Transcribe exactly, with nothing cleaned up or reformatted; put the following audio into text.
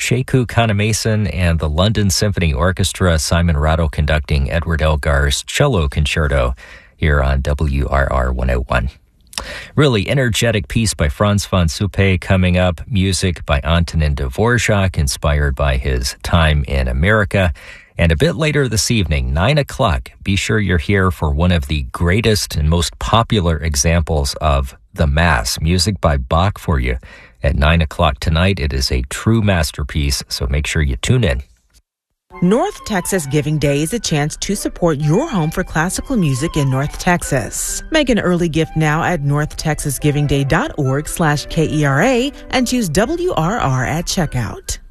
Sheku Kanemason and the London Symphony Orchestra, Simon Rattle conducting Edward Elgar's Cello Concerto here on W R R one oh one. Really energetic piece by Franz von Suppe coming up. Music by Antonin Dvorak, inspired by his time in America. And a bit later this evening, nine o'clock, be sure you're here for one of the greatest and most popular examples of the Mass. Music by Bach for you at nine o'clock tonight. It is a true masterpiece, so make sure you tune in. North Texas Giving Day is a chance to support your home for classical music in North Texas. Make an early gift now at northtexasgivingday.org slash K E R A and choose W R R at checkout.